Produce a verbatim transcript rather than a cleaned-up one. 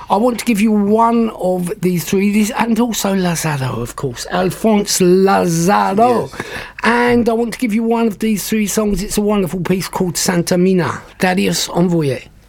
I want to give you one of these three, this, and also Lázaro, of course, Alphonse Lázaro. Yes. And I want to give you one of these three songs. It's a wonderful piece called Santa Mina. Thaddeus Envoyé.